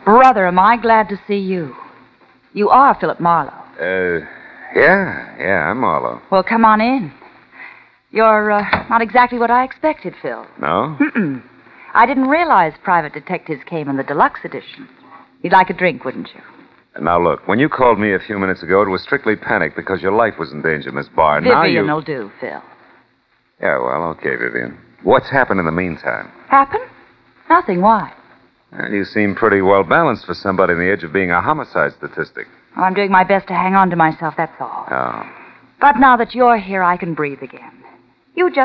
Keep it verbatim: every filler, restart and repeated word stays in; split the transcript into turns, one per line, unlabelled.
Brother, am I glad to see you. You are Philip Marlowe.
Uh, yeah, yeah, I'm Marlowe.
Well, come on in. You're uh, not exactly what I expected, Phil.
No?
Mm-mm. I didn't realize Private Detectives came in the deluxe edition. You'd like a drink, wouldn't you?
Now, look, when you called me a few minutes ago, it was strictly panic because your life was in danger, Miss Barr. Now you...
Vivian will do, Phil.
Yeah, well, okay, Vivian. What's happened in the meantime?
Happen? Nothing. Why?
Well, you seem pretty well balanced for somebody on the edge of being a homicide statistic.
Oh, I'm doing my best to hang on to myself, that's all.
Oh.
But now that you're here, I can breathe again. You just